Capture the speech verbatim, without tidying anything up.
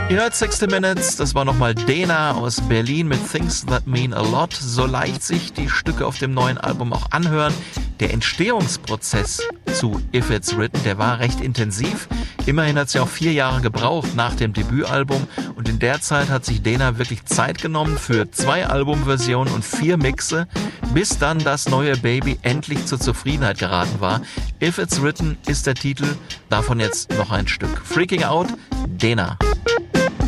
Ihr hört sixty Minutes, das war nochmal Dena aus Berlin mit Things That Mean A Lot. So leicht sich die Stücke auf dem neuen Album auch anhören, der Entstehungsprozess zu If It's Written, der war recht intensiv. Immerhin hat sie auch vier Jahre gebraucht nach dem Debütalbum und in der Zeit hat sich Dena wirklich Zeit genommen für zwei Albumversionen und vier Mixe, bis dann das neue Baby endlich zur Zufriedenheit geraten war. If It's Written ist der Titel, davon jetzt noch ein Stück. Freaking Out, Dena.